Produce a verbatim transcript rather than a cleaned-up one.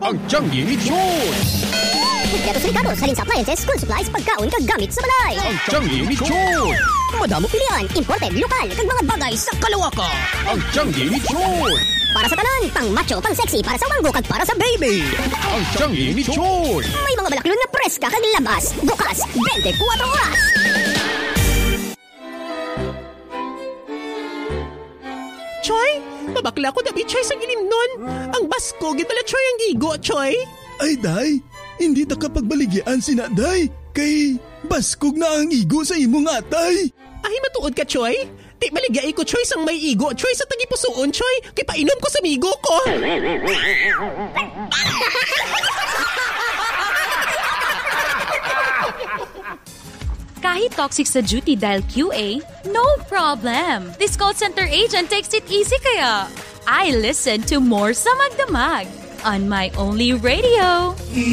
Ang Tianggi ni Choy! Kompleto sa Ricardo, halin sa appliances, school supplies, pagkaon, kagamit sa balay. Ang Tianggi ni Choy! Madamo pilihan, imported, lokal, kag mga bagay sa kalawaka. Ang Tianggi ni Choy! Para sa tanan, pang macho, pang sexy, para sa wanggo, kag para sa baby. Ang Tianggi ni Choy! May mga balaklon na preska kag labas, bukas, twenty-four oras. Choy, mabakla ko dabi Choy sa gilimnon. Ang basko, gitala Choy ang gigo, Choy. Ay, day, hindi ta kapagbaligyan si na, day. Kay baskog na ang igo sa imong atay. Ay, matuod ka, Choy. Di maligay ko, Choy, sang may igo. Choy, sa tagipusoon, Choy. Kay painom ko sa migo ko. Kahit toxic sa duty dahil Q A, no problem. This call center agent takes it easy kaya. I listen to more sa Magdamag on my only radio.